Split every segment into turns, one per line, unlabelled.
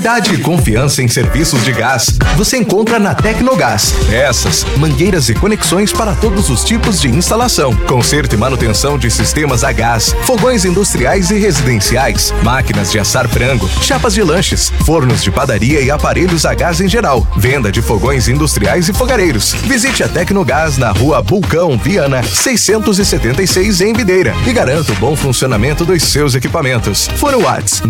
Qualidade e confiança em serviços de gás você encontra na Tecnogás. Peças, mangueiras e conexões para todos os tipos de instalação. Conserto e manutenção de sistemas a gás, fogões industriais e residenciais, máquinas de assar frango, chapas de lanches, fornos de padaria e aparelhos a gás em geral. Venda de fogões industriais e fogareiros. Visite a Tecnogás na Rua Bulcão, Viana, 676 em Videira e garanta o bom funcionamento dos seus equipamentos. Fone WhatsApp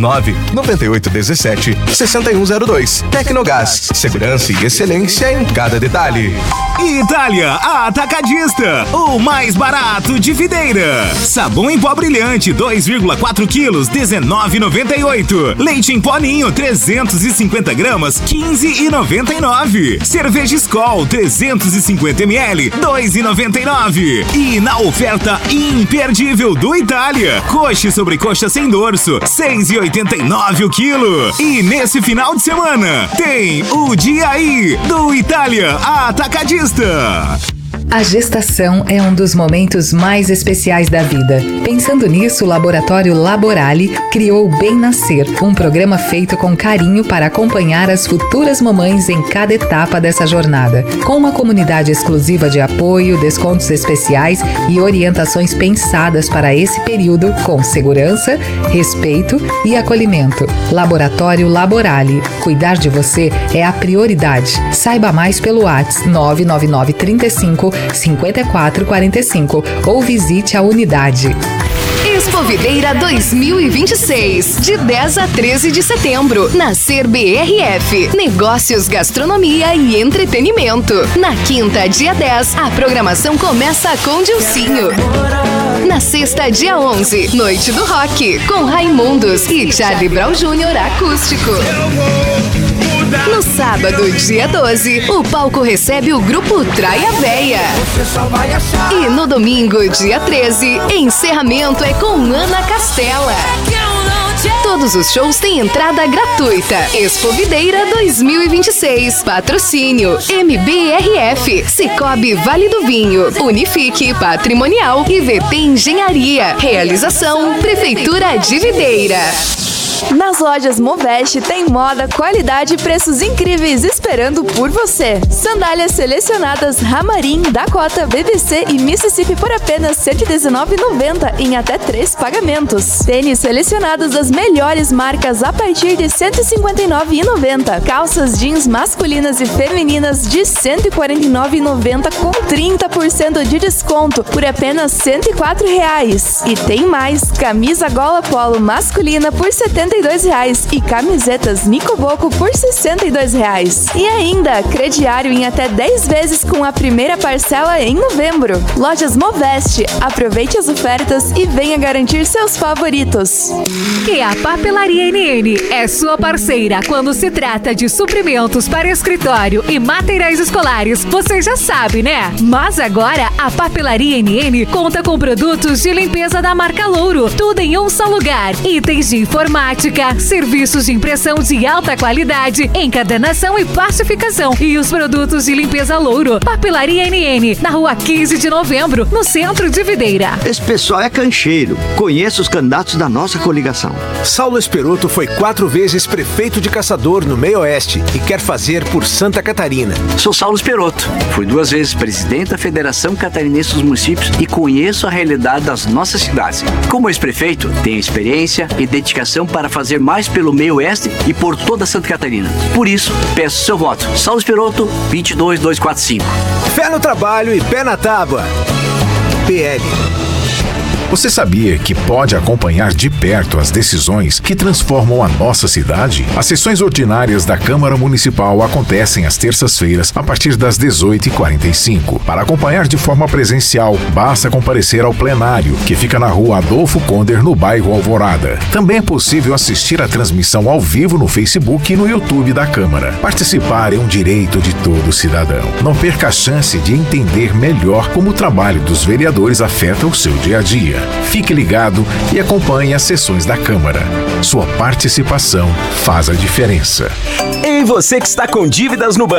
99817-6102. Tecnogás, segurança e excelência em cada detalhe.
Itália Atacadista, o mais barato de Videira. Sabão em pó brilhante 2,4 quilos, R$19,98. Leite em pó Ninho 350 gramas, R$15,99. Cerveja Skol 350 ml, R$2,99. E na oferta imperdível do Itália, coxa e sobrecoxa sem dorso, R$6,89 o quilo. E nesse final de semana tem o Dia aí do Itália Atacadista.
A gestação é um dos momentos mais especiais da vida. Pensando nisso, o Laboratório Laborale criou o Bem Nascer, um programa feito com carinho para acompanhar as futuras mamães em cada etapa dessa jornada. Com uma comunidade exclusiva de apoio, descontos especiais e orientações pensadas para esse período com segurança, respeito e acolhimento. Laboratório Laborale. Cuidar de você é a prioridade. Saiba mais pelo WhatsApp 99935-5445 ou visite a unidade.
Expo Videira 2026, de 10 a 13 de setembro, na Ser BRF. Negócios, gastronomia e entretenimento. Na quinta, dia 10, a programação começa com Dilcinho. Na sexta, dia 11, Noite do Rock, com Raimundos e Charlie Brown Jr. acústico. No sábado, dia 12, o palco recebe o grupo Traia Véia. E no domingo, dia 13, encerramento é com Ana Castela. Todos os shows têm entrada gratuita. Expo Videira 2026. Patrocínio MBRF, Cicobi Vale do Vinho, Unifique Patrimonial e VP Engenharia. Realização Prefeitura de Videira.
Nas lojas Moveste tem moda, qualidade e preços incríveis esperando por você. Sandálias selecionadas Ramarim, Dakota, BBC e Mississippi por apenas R$ 119,90 em até 3 pagamentos. Tênis selecionados das melhores marcas a partir de R$ 159,90. Calças jeans masculinas e femininas de R$ 149,90 com 30% de desconto por apenas R$ 104,00. E tem mais, camisa gola polo masculina por R$ 72,00 e camisetas Nicoboco por R$ 62,00. E ainda, crediário em até 10 vezes com a primeira parcela em novembro. Lojas Moveste, aproveite as ofertas e venha garantir seus favoritos.
E a Papelaria NN é sua parceira quando se trata de suprimentos para escritório e materiais escolares. Você já sabe, né? Mas agora a Papelaria NN conta com produtos de limpeza da marca Louro, tudo em um só lugar. Itens de informática, serviços de impressão de alta qualidade, encadernação e plastificação e os produtos de limpeza Louro. Papelaria NN, na rua 15 de novembro, no centro de Videira.
Esse pessoal é cancheiro. Conheço os candidatos da nossa coligação.
Saulo Esperoto foi 4 vezes prefeito de Caçador no Meio Oeste e quer fazer por Santa Catarina.
Sou Saulo Esperoto. Fui 2 vezes presidente da Federação Catarinense dos Municípios e conheço a realidade das nossas cidades. Como ex-prefeito, tenho experiência e dedicação para fazer mais pelo Meio Oeste e por toda Santa Catarina. Por isso, peço seu voto. Saulo Esperoto, 22245.
Fé no trabalho e pé na tábua. PL.
Você sabia que pode acompanhar de perto as decisões que transformam a nossa cidade? As sessões ordinárias da Câmara Municipal acontecem às terças-feiras a partir das 18h45. Para acompanhar de forma presencial, basta comparecer ao plenário, que fica na rua Adolfo Conder, no bairro Alvorada. Também é possível assistir a transmissão ao vivo no Facebook e no YouTube da Câmara. Participar é um direito de todo cidadão. Não perca a chance de entender melhor como o trabalho dos vereadores afeta o seu dia a dia. Fique ligado e acompanhe as sessões da Câmara. Sua participação faz a diferença.
Ei, você que está com dívidas no banco.